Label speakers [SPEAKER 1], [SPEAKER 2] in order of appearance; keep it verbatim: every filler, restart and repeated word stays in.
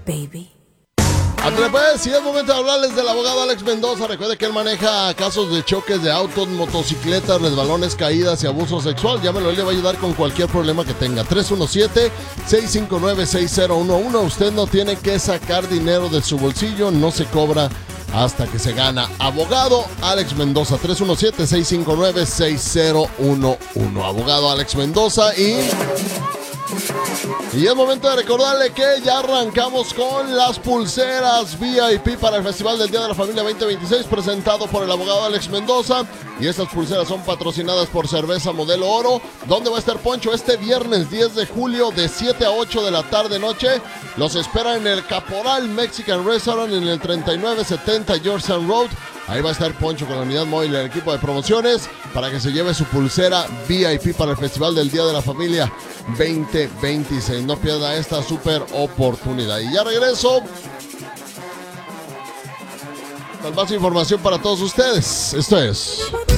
[SPEAKER 1] baby.
[SPEAKER 2] André, pues, sí es momento de hablarles del abogado Alex Mendoza. Recuerde que él maneja casos de choques de autos, motocicletas, resbalones, caídas y abuso sexual. Llámelo, él le va a ayudar con cualquier problema que tenga. tres uno siete, seis cinco nueve, seis cero uno uno. Usted no tiene que sacar dinero de su bolsillo, no se cobra hasta que se gana. Abogado Alex Mendoza, tres uno siete, seis cinco nueve, seis cero uno uno. Abogado Alex Mendoza. y... Y es momento de recordarle que ya arrancamos con las pulseras V I P para el Festival del Día de la Familia veinte veintiséis, presentado por el abogado Alex Mendoza. Y estas pulseras son patrocinadas por Cerveza Modelo Oro. ¿Dónde va a estar Poncho? Este viernes diez de julio de siete a ocho de la tarde noche. Los espera en el Caporal Mexican Restaurant en el treinta y nueve setenta Georgetown Road. Ahí va a estar Poncho con la unidad móvil del equipo de promociones para que se lleve su pulsera V I P para el Festival del Día de la Familia veinte veintiséis. No pierda esta super oportunidad. Y ya regreso con más información para todos ustedes. Esto es